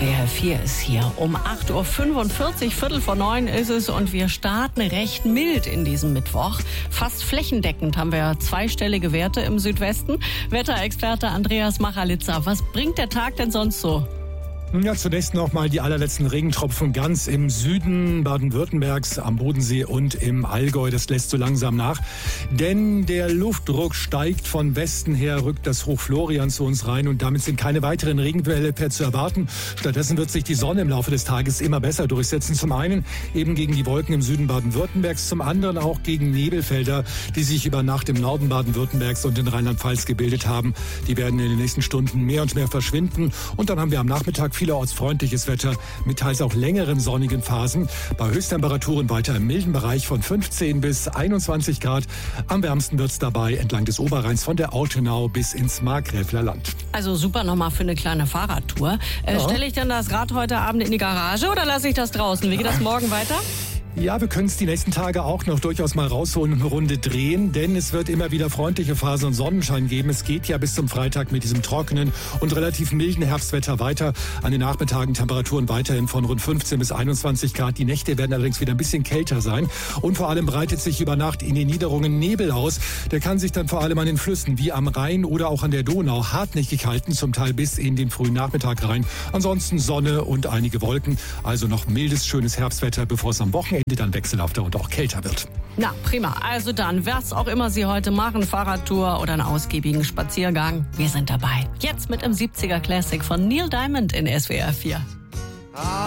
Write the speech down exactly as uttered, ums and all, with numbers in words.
W R vier ist hier. Um acht Uhr fünfundvierzig, Viertel vor neun ist es und wir starten recht mild in diesem Mittwoch. Fast flächendeckend haben wir zweistellige Werte im Südwesten. Wetterexperte Andreas Machalitza, was bringt der Tag denn sonst so? Ja, zunächst noch mal die allerletzten Regentropfen ganz im Süden Baden-Württembergs, am Bodensee und im Allgäu. Das lässt so langsam nach, denn der Luftdruck steigt von Westen her, rückt das Hoch Florian zu uns rein und damit sind keine weiteren Regenfälle mehr zu erwarten. Stattdessen wird sich die Sonne im Laufe des Tages immer besser durchsetzen. Zum einen eben gegen die Wolken im Süden Baden-Württembergs, zum anderen auch gegen Nebelfelder, die sich über Nacht im Norden Baden-Württembergs und in Rheinland-Pfalz gebildet haben. Die werden in den nächsten Stunden mehr und mehr verschwinden und dann haben wir am Nachmittag vielerorts freundliches Wetter mit teils auch längeren sonnigen Phasen. Bei Höchsttemperaturen weiter im milden Bereich von fünfzehn bis einundzwanzig Grad. Am wärmsten wird's dabei entlang des Oberrheins von der Autenau bis ins Markgräfler Land. Also super nochmal für eine kleine Fahrradtour. Äh, Ja. Stelle ich denn das Rad heute Abend in die Garage oder lasse ich das draußen? Wie geht das morgen weiter? Ja, wir können es die nächsten Tage auch noch durchaus mal rausholen und eine Runde drehen, denn es wird immer wieder freundliche Phasen und Sonnenschein geben. Es geht ja bis zum Freitag mit diesem trockenen und relativ milden Herbstwetter weiter. An den Nachmittagen Temperaturen weiterhin von rund fünfzehn bis einundzwanzig Grad. Die Nächte werden allerdings wieder ein bisschen kälter sein. Und vor allem breitet sich über Nacht in den Niederungen Nebel aus. Der kann sich dann vor allem an den Flüssen wie am Rhein oder auch an der Donau hartnäckig halten, zum Teil bis in den frühen Nachmittag rein. Ansonsten Sonne und einige Wolken. Also noch mildes, schönes Herbstwetter, bevor es am Wochenende dann wechselhafter und auch kälter wird. Na, prima. Also dann, was auch immer Sie heute machen, Fahrradtour oder einen ausgiebigen Spaziergang, wir sind dabei. Jetzt mit dem siebziger Classic von Neil Diamond in S W R vier.